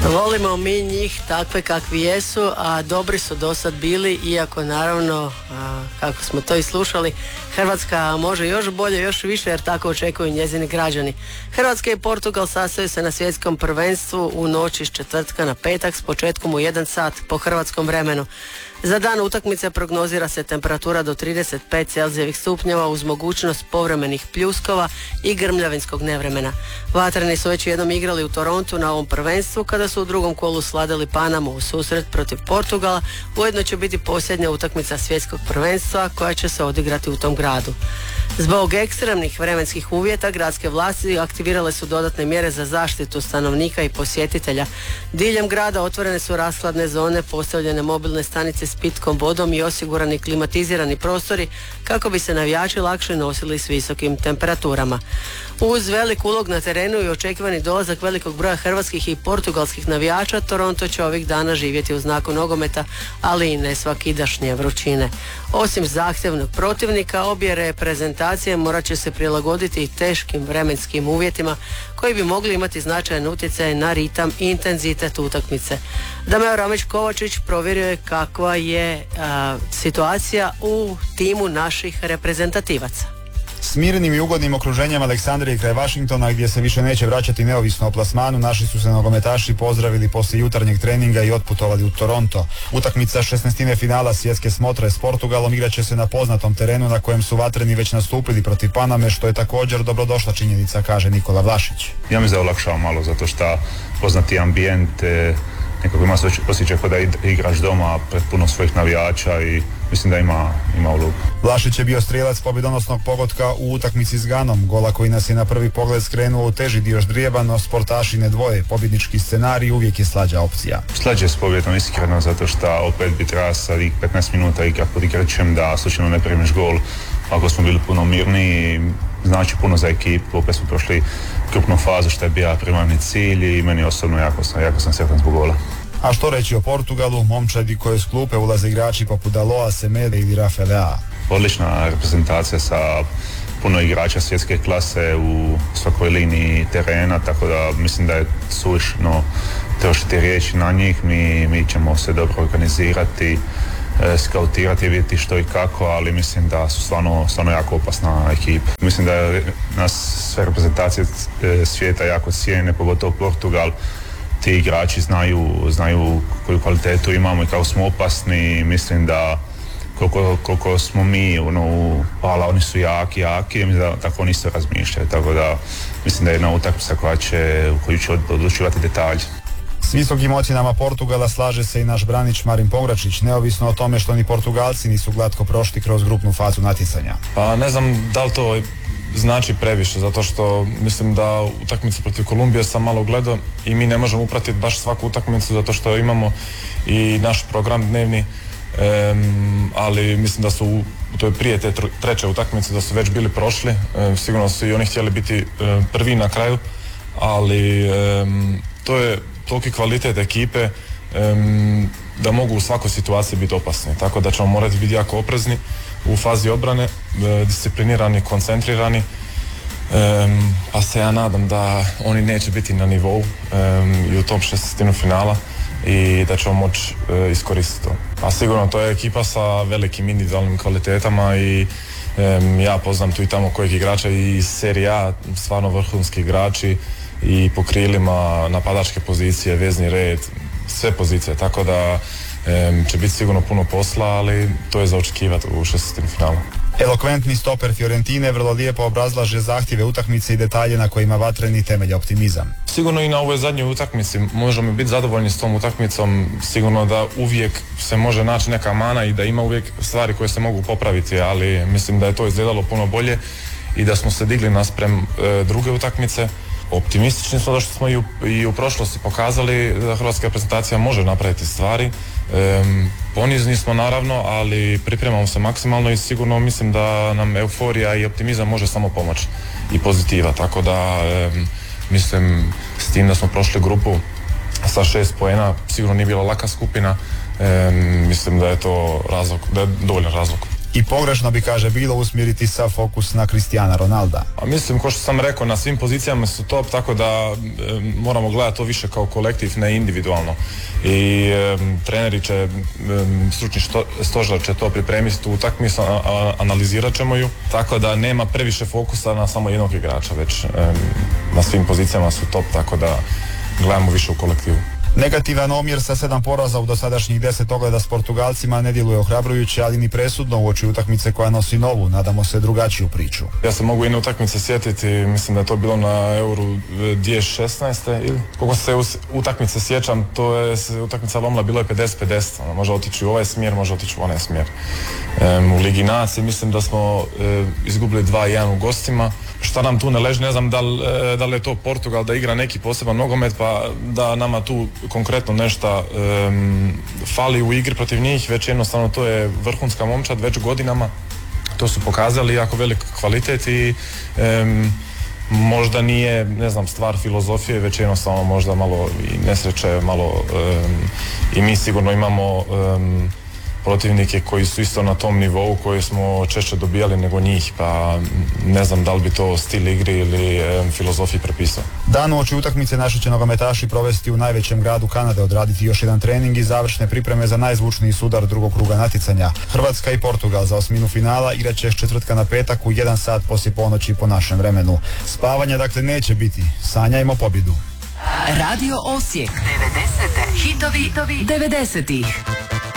Volimo mi njih takve kakvi jesu, a dobri su dosad bili, iako naravno, kako smo to i slušali, Hrvatska može još bolje, još više, jer tako očekuju njezini građani. Hrvatska i Portugal sastaju se na svjetskom prvenstvu u noći s četvrtka na petak s početkom u 1 sat po hrvatskom vremenu. Za dan utakmice prognozira se temperatura do 35 Celzijevih stupnjeva uz mogućnost povremenih pljuskova i grmljavinskog nevremena. Vatreni su već jednom igrali u Torontu na ovom prvenstvu kada su u drugom kolu sladili Panamu u susret protiv Portugala. Ujedno će biti posljednja utakmica svjetskog prvenstva koja će se odigrati u tom gradu. Zbog ekstremnih vremenskih uvjeta gradske vlasti aktivirale su dodatne mjere za zaštitu stanovnika i posjetitelja. Diljem grada otvorene su rashladne zone, postavljene mobilne stanice s pitkom vodom i osigurani klimatizirani prostori kako bi se navijači lakše nosili s visokim temperaturama. Uz velik ulog na terenu i očekivani dolazak velikog broja hrvatskih i portugalskih navijača, Toronto će ovih dana živjeti u znaku nogometa, ali i nesvakidašnje vrućine. Osim zahtjevnog protivnika, obje reprezentacije morat će se prilagoditi i teškim vremenskim uvjetima koji bi mogli imati značajan utjecaj na ritam i intenzitet utakmice. Dameo Ramić-Kovačić provjerio je kakva je situacija u timu naših reprezentativaca. S mirnim i ugodnim okruženjem Aleksandrije kraj Washingtona, gdje se više neće vraćati neovisno o plasmanu, naši su se nogometaši pozdravili poslije jutarnjeg treninga i otputovali u Toronto. Utakmica 16. finala svjetske smotre s Portugalom igraće se na poznatom terenu na kojem su vatreni već nastupili protiv Paname, što je također dobrodošla činjenica, kaže Nikola Vlašić. Ja mi se olakšava malo zato što poznati ambijent, nekako ima osjećaj kao da igraš doma pred puno svojih navijača i mislim da ima ulogu. Vlašić je bio strijelac pobjedonosnog pogotka u utakmici s Ganom, gola koji nas je na prvi pogled skrenuo u teži dio ždrijeba, no sportaši ne dvoje, pobjednički scenarij uvijek je slađa opcija. Slađe s pobjedom iskreno zato što opet bi treba sad 15 minuta igrat pod igračem da slučajno ne primiš gol. Ako smo bili puno mirniji, znači puno za ekipu, opet smo prošli krupnu fazu što je bio primarni cilj i meni osobno jako sam sretan zbog gola. A što reći o Portugalu, momčadi koje s klupe ulaze igrači poput Daloa, Semede ili Rafaela. Odlična reprezentacija sa puno igrača svjetske klase u svakoj liniji terena, tako da mislim da je suvišno trošiti riječi na njih. Mi ćemo se dobro organizirati, skautirati, vidjeti što i kako, ali mislim da su stvarno jako opasna ekipa. Mislim da nas sve reprezentacije svijeta jako cijene, pogotovo Portugal. Ti igrači znaju koju kvalitetu imamo i kako smo opasni. Mislim da koliko smo mi, oni su jaki, mislim da tako oni isto razmišljaju, tako da mislim da je jedna utakmica u koju će odlučivati detalji. S visokim ocjenama Portugala slaže se i naš branič Marin Pongračić, neovisno o tome što ni Portugalci nisu glatko prošli kroz grupnu fazu natjecanja. Pa ne znam da li to znači previše, zato što mislim da utakmicu protiv Kolumbije sam malo gledao i mi ne možemo upratiti baš svaku utakmicu zato što imamo i naš program dnevni, ali mislim da su u toj prije te treće utakmice da su već bili prošli, sigurno su i oni htjeli biti prvi na kraju, ali to je toliki kvalitet ekipe da mogu u svakoj situaciji biti opasni, tako da ćemo morati biti jako oprezni u fazi obrane, disciplinirani, koncentrirani, pa se ja nadam da oni neće biti na nivou i u tom 16. finala i da ćemo moći iskoristiti to. A sigurno to je ekipa sa velikim individualnim kvalitetama i ja poznam tu i tamo kojeg igrača i iz Serie A, stvarno vrhunski igrači i po krilima, napadačke pozicije, vezni red, sve pozicije, tako da će biti sigurno puno posla, ali to je za očekivati u 16. finalu. Elokventni stoper Fiorentine vrlo lijepo obrazlaže zahtjeve utakmice i detalje na kojima vatreni temelja optimizam. Sigurno i na ovoj zadnjoj utakmici možemo biti zadovoljni s tom utakmicom, sigurno da uvijek se može naći neka mana i da ima uvijek stvari koje se mogu popraviti, ali mislim da je to izgledalo puno bolje i da smo se digli naspram druge utakmice. Optimistični smo da što smo i u prošlosti pokazali da hrvatska reprezentacija može napraviti stvari. Ponizni smo naravno, ali pripremamo se maksimalno i sigurno mislim da nam euforija i optimizam može samo pomoći i pozitiva, tako da mislim s tim da smo prošli grupu sa 6 poena, sigurno nije bila laka skupina, mislim da je to razlog, da je dovoljan razlog. I pogrešno bi, kaže, bilo usmjeriti sav fokus na Cristiana Ronalda. A mislim, ko što sam rekao, na svim pozicijama su top, tako da moramo gledati to više kao kolektiv, ne individualno. I treneri će, stručni stožer će to pripremiti tu utakmicu, analizirat ćemo ju, tako da nema previše fokusa na samo jednog igrača, već na svim pozicijama su top, tako da gledamo više u kolektivu. Negativan omjer sa 7 poraza u dosadašnjih 10 ogleda s Portugalcima ne djeluje ohrabrujuće, ali ni presudno uoči utakmice koja nosi novu, nadamo se, drugačiju priču. Ja se mogu jedne utakmice sjetiti, mislim da je to bilo na Euru 2016. ili koliko se utakmice sjećam, to je utakmica lomila, bilo je 50-50, može otići u ovaj smjer, može otići u onaj smjer. U Ligi Nacije mislim da smo izgubili 2-1 u gostima. Šta nam tu ne leži, ne znam da li je to Portugal da igra neki poseban nogomet, pa da nama tu konkretno nešto fali u igri protiv njih, već jednostavno to je vrhunska momčad već godinama, to su pokazali jako velik kvalitet i možda nije, ne znam, stvar filozofije, već jednostavno možda malo i nesreće, malo i mi sigurno imamo protivnike koji su isto na tom nivou koji smo češće dobijali nego njih, pa ne znam da li bi to stil igri ili filozofiji prepisao. Dan uoči utakmice naši će nogometaši provesti u najvećem gradu Kanade, odraditi još jedan trening i završne pripreme za najzvučniji sudar drugog kruga natjecanja. Hrvatska i Portugal za osminu finala igrat će s četvrtka na petak u 1 sat poslije ponoći po našem vremenu. Spavanja dakle neće biti, sanjajmo pobjedu. Radio Osijek 90. Hitovi 90-ih.